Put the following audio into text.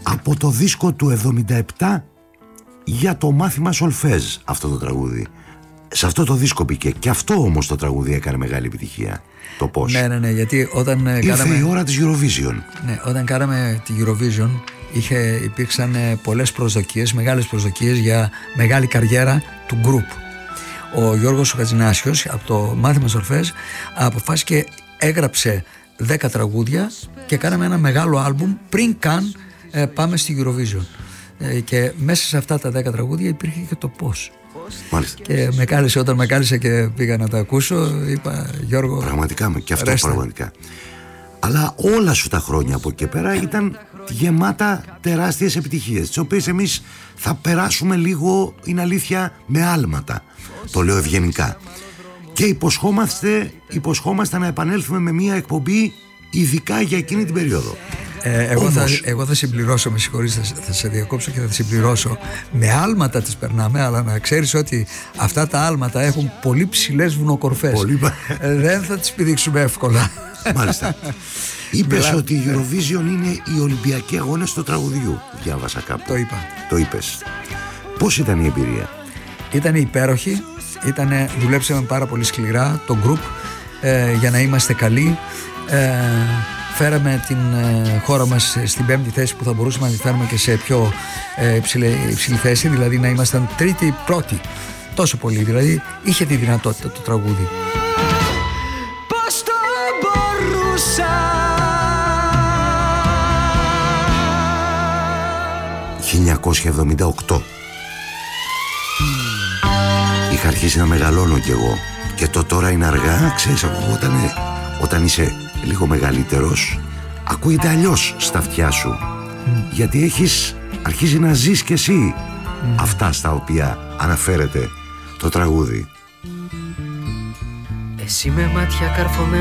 Από το δίσκο του 77 για το μάθημα Σολφέζ αυτό το τραγούδι. Σε αυτό το δίσκο μπήκε. Και αυτό όμως το τραγούδι έκανε μεγάλη επιτυχία. Το πώς. Ναι, γιατί όταν ήρθε η ώρα της Eurovision. Ναι, όταν κάναμε τη Eurovision υπήρξαν πολλές προσδοκίες, μεγάλες προσδοκίες για μεγάλη καριέρα του group. Ο Γιώργος Χατζηνάσιος από το μάθημα Σολφέζ αποφάσισε και έγραψε 10 τραγούδια και κάναμε ένα μεγάλο άλμπουμ πριν καν πάμε στη Eurovision. Και μέσα σε αυτά τα 10 τραγούδια υπήρχε και το πώς. Μάλιστα. Και όταν με κάλεσε και πήγα να τα ακούσω, είπα Γιώργο. Πραγματικά, και αυτό ρέστα. Πραγματικά. Αλλά όλα σου τα χρόνια από εκεί πέρα ήταν γεμάτα τεράστιες επιτυχίες, τις οποίες εμείς θα περάσουμε λίγο, είναι αλήθεια, με άλματα. Το λέω ευγενικά. Και υποσχόμαστε να επανέλθουμε με μια εκπομπή ειδικά για εκείνη την περίοδο. Εγώ θα συμπληρώσω, με συγχωρείς, θα σε διακόψω και θα συμπληρώσω. Με άλματα τις περνάμε, αλλά να ξέρεις ότι αυτά τα άλματα έχουν πολύ ψηλές βουνοκορφές. Δεν θα τις πηδήξουμε εύκολα. Μάλιστα. Είπες ότι η Eurovision είναι οι Ολυμπιακοί Αγώνες του τραγουδιού. Διάβασα κάπου. Το είπα. Το είπες. Πώς ήταν η εμπειρία? Ήταν υπέροχη. Δουλέψαμε πάρα πολύ σκληρά το group για να είμαστε καλοί. Φέραμε την χώρα μας στην 5η θέση, που θα μπορούσαμε να τη φέρουμε και σε πιο υψηλή θέση, δηλαδή να ήμασταν τρίτη, πρώτη. Τόσο πολύ, δηλαδή είχε τη δυνατότητα το τραγούδι. Πώς το μπορούσα. 1978. Είχα αρχίσει να μεγαλώνω κι εγώ. Και το τώρα είναι αργά, ξέρεις, όταν είσαι λίγο μεγαλύτερος, ακούγεται αλλιώς στα αυτιά σου. Γιατί αρχίζει να ζεις κι εσύ αυτά στα οποία αναφέρεται το τραγούδι. Εσύ με μάτια καρφωμένα